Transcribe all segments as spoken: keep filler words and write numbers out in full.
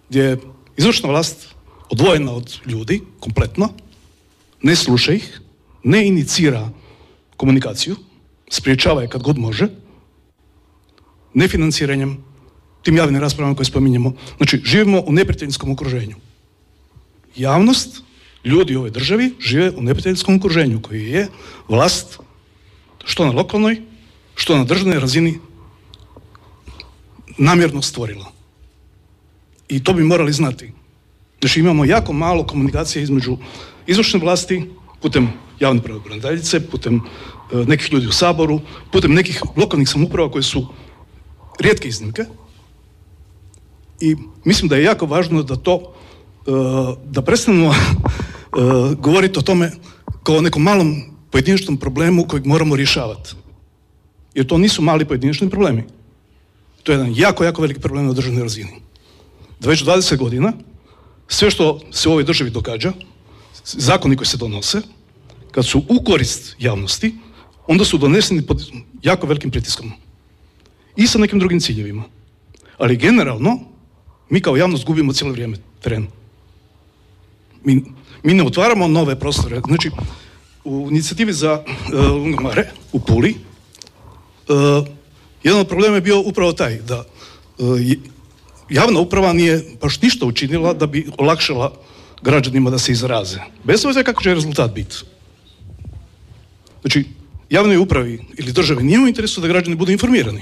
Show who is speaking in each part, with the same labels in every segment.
Speaker 1: gdje je izvršna vlast odvojena od ljudi, kompletno, ne sluša ih, ne inicira komunikaciju, spriječava je kad god može, nefinanciranjem, tim javnim raspravama koje spominjemo. Znači, živimo u neprijateljskom okruženju. Javnost, ljudi u ovoj državi žive u neprijateljskom okruženju koji je vlast što na lokalnoj, što na državnoj razini namjerno stvorila. I to bi morali znati. Znači, imamo jako malo komunikacije između izvršne vlasti, putem javne pravobraniteljice, putem uh, nekih ljudi u Saboru, putem nekih lokalnih samouprava koje su rijetke iznimke. I mislim da je jako važno da to, uh, da prestanemo uh, govoriti o tome kao o nekom malom pojedinačnom problemu kojeg moramo rješavati. Jer to nisu mali pojedinačni problemi. To je jedan jako, jako veliki problem na državnoj razini. Da već dvadeset godina sve što se u ovoj državi događa, zakoni koji se donose, kad su u korist javnosti, onda su doneseni pod jako velikim pritiskom. I sa nekim drugim ciljevima. Ali generalno, mi kao javnost gubimo cijelo vrijeme teren. Mi, mi ne otvaramo nove prostore. Znači, u inicijativi za uh, Lungomare u Puli, uh, jedan od problema je bio upravo taj, da uh, javna uprava nije baš ništa učinila da bi olakšala građanima da se izraze. Bez obzira kako će rezultat biti. Znači, javnoj upravi ili državi nije u interesu da građani budu informirani.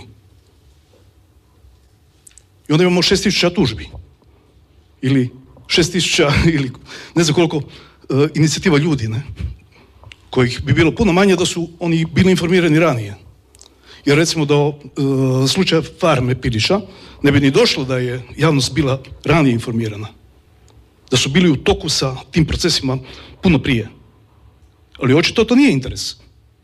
Speaker 1: I onda imamo šest tisuća tužbi. Ili šest tisuća, ili ne znam koliko uh, inicijativa ljudi, ne? Kojih bi bilo puno manje da su oni bili informirani ranije. Jer recimo do uh, slučaja farme Pilića ne bi ni došlo da je javnost bila ranije informirana. Da su bili u toku sa tim procesima puno prije. Ali očito to nije interes.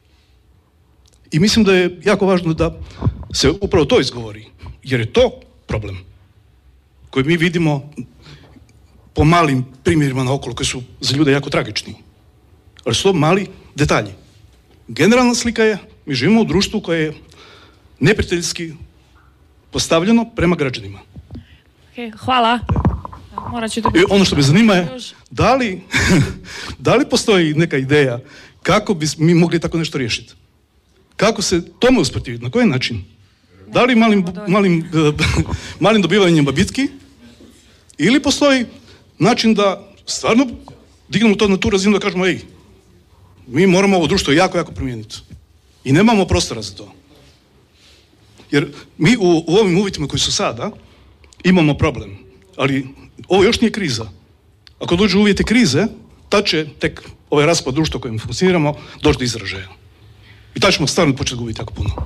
Speaker 1: I mislim da je jako važno da se upravo to izgovori. Jer je to problem koji mi vidimo po malim primjerima naokolo koji su za ljude jako tragični. Ali su to mali detalji. Generalna slika je, mi živimo u društvu koje je neprijateljski postavljeno prema građanima.
Speaker 2: Okay, hvala. Morat ću to...
Speaker 1: I ono što me zanima je, da li, da li postoji neka ideja kako bi mi mogli tako nešto riješiti? Kako se tome usprotiviti? Na koji način? Da li malim, malim, malim dobivanjem bitki ili postoji način da stvarno dignemo to na tu razinu da kažemo, ej, mi moramo ovo društvo jako, jako promijeniti. I nemamo prostora za to. Jer mi u, u ovim uvjetima koji su sada imamo problem. Ali ovo još nije kriza. Ako dođu uvjeti krize, tad će tek ovaj raspad društva kojim funkcioniramo doći do izražaja. I tad ćemo stvarno početi gubiti jako puno.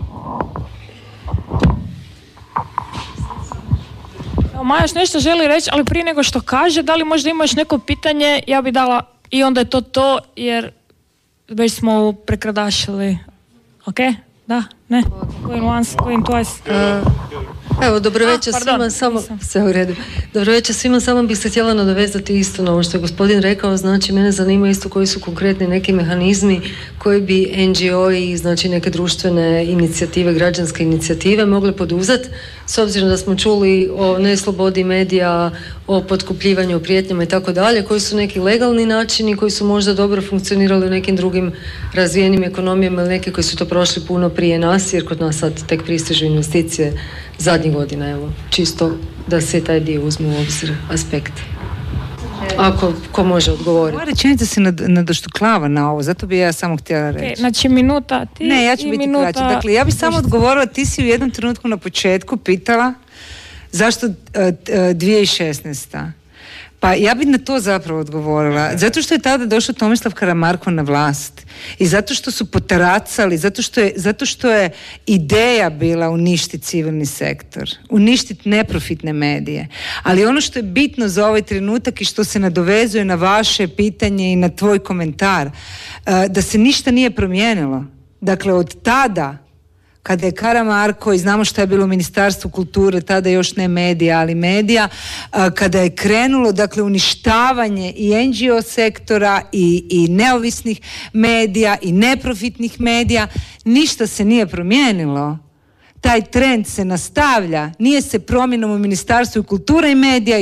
Speaker 2: Maja još nešto želi reći, ali prije nego što kaže, da li možda imaš neko pitanje, ja bi dala i onda je to to, jer već smo prekradašili. Ok? Da? Ne? Going once, going twice.
Speaker 3: Uh, evo, dobro večer svima, samo, sve u redu. Dobro večer svima, samo bih se htjela nadovezati isto na ovo što je gospodin rekao, znači mene zanima isto koji su konkretni neki mehanizmi koji bi en dži o-i, znači neke društvene inicijative, građanske inicijative mogle poduzeti, s obzirom da smo čuli o neslobodi medija, o potkupljivanju, o prijetnjama i tako dalje, koji su neki legalni načini, koji su možda dobro funkcionirali u nekim drugim razvijenim ekonomijama ili neki koji su to prošli puno prije nas, jer kod nas sad tek pristižu investicije zadnjih godina, evo, čisto da se taj dio uzme u obzir aspekt. Ako ko može odgovoriti.
Speaker 4: Ova rečenica se nad, nadoštuklava na ovo, zato bi ja samo htjela reći.
Speaker 2: Okay, znači minuta ti
Speaker 4: Ne, ja ću
Speaker 2: i
Speaker 4: biti
Speaker 2: minuta...
Speaker 4: kraća. Dakle, ja bih samo odgovorila, ti si u jednom trenutku na početku pitala zašto uh, dvije tisuće šesnaesta. Pa ja bih na to zapravo odgovorila. Zato što je tada došao Tomislav Karamarko na vlast. I zato što su potaracali, zato što je, zato što je ideja bila uništiti civilni sektor, uništiti neprofitne medije. Ali ono što je bitno za ovaj trenutak i što se nadovezuje na vaše pitanje i na tvoj komentar, da se ništa nije promijenilo. Dakle, od tada kada je Karamarko, i znamo što je bilo u Ministarstvu kulture, tada još ne medija, ali medija, kada je krenulo, dakle, uništavanje i en dži o sektora i, i neovisnih medija i neprofitnih medija, ništa se nije promijenilo. Taj trend se nastavlja, nije se promjenom u Ministarstvu kulture i medija